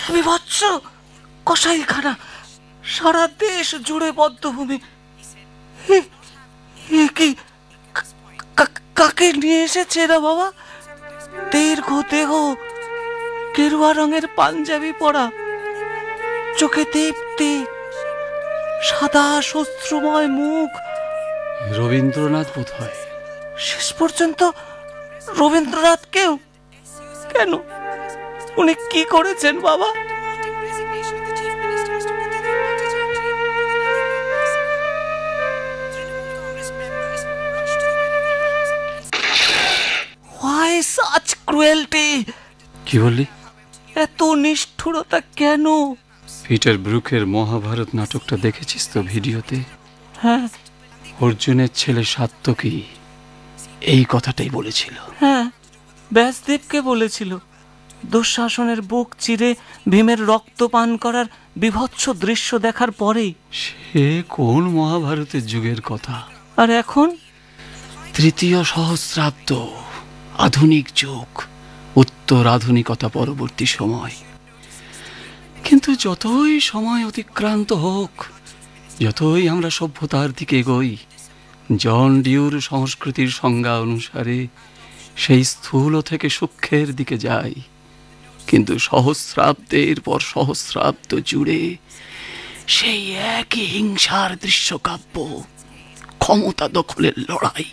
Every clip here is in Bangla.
বিভৎস কসাইখানা, সারা দেশ জুড়ে বদ্ধভূমি। কি কাকে নিয়ে এসেছে না বাবা? দীর্ঘ দেহ, গেরুয়া রঙের পাঞ্জাবি পরা, চোখে দীপ্তি, সাদা শস্ত্রময় মুখ। রবীন্দ্রনাথ বোধ হয়। শেষ পর্যন্ত রবীন্দ্রনাথকেও? কেন? উনি কি করেছেন বাবা? Why such cruelty? কি বললি? এত নিষ্ঠুরতা কেন? পিটার ব্রুকের মহাভারত নাটকটা দেখেছিস তো ভিডিওতে? হ্যাঁ। অর্জুনের ছেলে সাত্যকী এই কথাটাই বলেছিল। হ্যাঁ, ব্যাসদেবকে বলেছিল। দুঃশাসনের বুক চিরে ভীমের রক্ত পান করার বিভৎস দৃশ্য দেখার পরেই। সে কোন মহাভারতের যুগের কথা? আর এখন? তৃতীয় সহস্রাব্দ, আধুনিক যুগ, উত্তর আধুনিকতা পরবর্তী সময়। কিন্তু যতই সময় অতিক্রান্ত হোক, যতই আমরা সভ্যতার দিকে এগোই, জন ডিউর সংস্কৃতির সংজ্ঞা অনুসারে সেই স্থূল থেকে সূক্ষ্মের দিকে যাই। কিন্তু সহস্রাব্দের পর সহস্রাব্দ জুড়ে সেই একই হিংসার দৃশ্যকাব্য, ক্ষমতা দখলের লড়াই।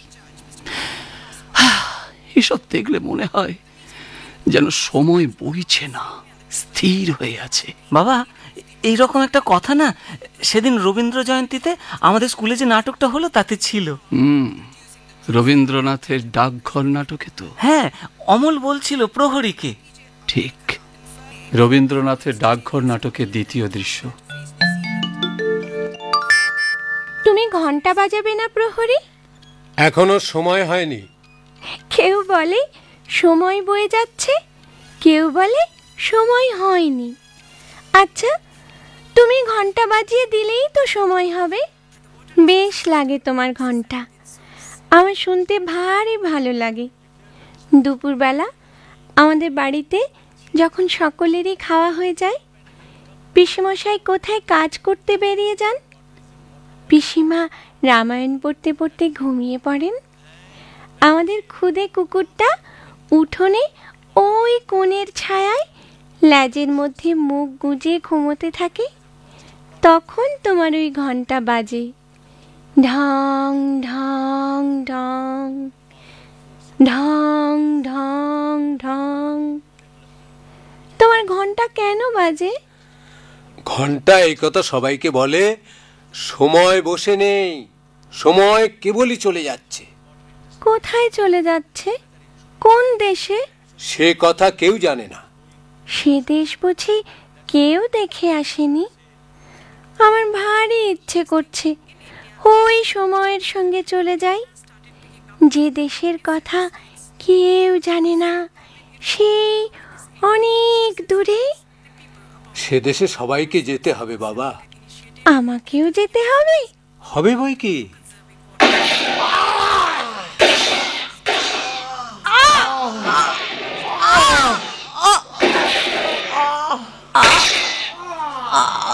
এসব দেখলে মনে হয় যেন সময় বইছে না, স্থির হয়ে আছে। বাবা, এইরকম একটা কথা না সেদিন রবীন্দ্র জয়ন্তীতে আমাদের স্কুলে যে নাটকটা হলো তাতে ছিল। রবীন্দ্রনাথের ডাকঘর নাটকে তো? হ্যাঁ, অমল বলছিল প্রহরীকে। ঠিক, রবীন্দ্রনাথের ডাকঘর নাটকের দ্বিতীয় দৃশ্য। তুমি ঘন্টা বাজাবে না প্রহরী? এখনো সময় হয়নি। কেউ বলে সময় বয়ে যাচ্ছে, কেউ বলে সময় হয়নি। আচ্ছা, তুমি ঘন্টা বাজিয়ে দিলেই তো সময় হবে। বেশ লাগে তোমার ঘন্টা, আমার শুনতে ভারী ভালো লাগে। দুপুরবেলা আমাদের বাড়িতে যখন সকলেরই খাওয়া হয়ে যায়, পিসিমশাই কোথায় কাজ করতে বেরিয়ে যান, পিসিমা রামায়ণ পড়তে পড়তে ঘুমিয়ে পড়েন, আমাদের খুদে কুকুরটা উঠোনে ওই কোণের ছায়ায় ল্যাজের মধ্যে মুখ গুজে ঘুমোতে থাকে, তখন তোমার ওই ঘন্টা বাজে, ঢং ঢং ঢং, ঢং ঢং ঢং। তোমার ঘন্টা কেন বাজে? ঘন্টা এই কথা সবাইকে বলে সময় বসে নেই, সময় কেবলই চলে যাচ্ছে। কোথায় চলে যাচ্ছে? কোন দেশে? সে কথা কেউ জানে না। সে দেশ বুঝি কেউ দেখে আসেনি? আমার ভারী ইচ্ছে করছে ওই সময়ের সঙ্গে চলে যাই, যে দেশের কথা কেউ জানে না, সেই অনেক দূরে। সে দেশে সবাইকে যেতে হবে বাবা। আমাকেও যেতে হবে? হবে বই কি?